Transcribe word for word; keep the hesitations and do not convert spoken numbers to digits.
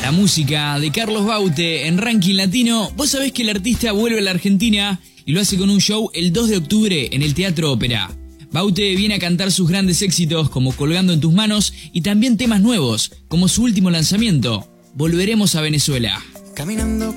La música de Carlos Baute en Ranking Latino. Vos sabés que el artista vuelve a la Argentina y lo hace con un show el dos de octubre en el Teatro Ópera. Baute viene a cantar sus grandes éxitos como Colgando en tus manos y también temas nuevos como su último lanzamiento, Volveremos a Venezuela. Caminando